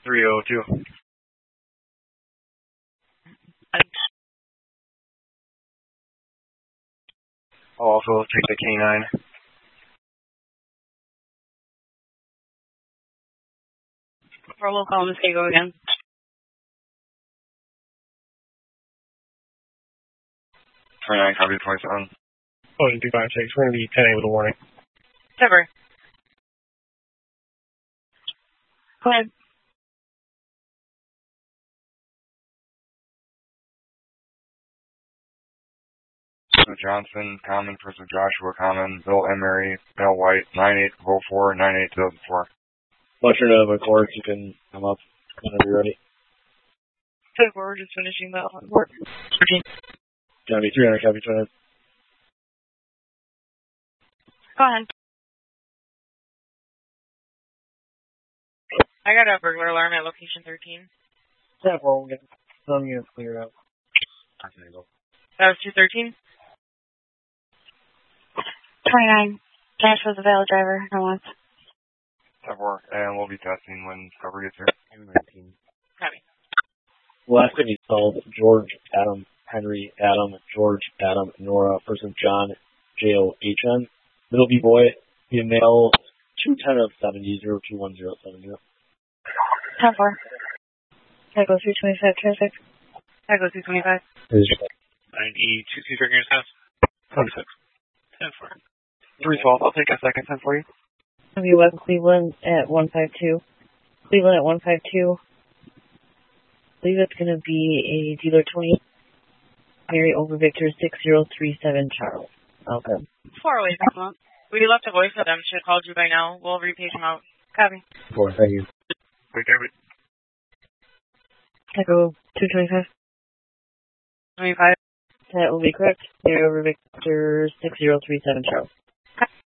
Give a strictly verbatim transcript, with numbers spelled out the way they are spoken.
three oh two. I'll also take the K nine. Or we'll call Muskego again. twenty-nine, copy twenty-seven. Oh, two five six. We're going to be ten A with a warning. February. Go ahead. So Johnson, common, person Joshua, common, Bill Emery, Bill White, nine eight oh four, nine eight two four. Fletcher Nova, course, you can come up whenever you're ready. So we're just finishing that one. Work. thirteen. Gonna be three hundred, copy twenty. Go ahead. I got a burglar alarm at location thirteen. ten four, we'll get some units cleared out. That was two thirteen? twenty-nine. Dash was a valid driver. No one's. ten four, and we'll be testing when cover gets here. nineteen. Copy. Last thing he called George, Adam, Henry, Adam, George, Adam, Nora, first name John, J O H N. Middle B boy, be a male, two ten of seventy, zero two one zero seven zero. ten four. Echo three twenty-five traffic. Echo two twenty-five. ninety two two trigger house. twenty-six. ten four. three twelve, I'll take a second ten for you. It'll be West Cleveland at one five two. Cleveland at one five two. I believe it's going to be a dealer twenty. Mary over Victor six zero three seven Charles. Okay. Four away next month. We left a voice for them. Should have called you by now. We'll repage them out. Copy. Four, thank you. Wait, David. Echo two twenty-five. twenty-five. That will be correct. Mary over Victor six zero three seven Charles.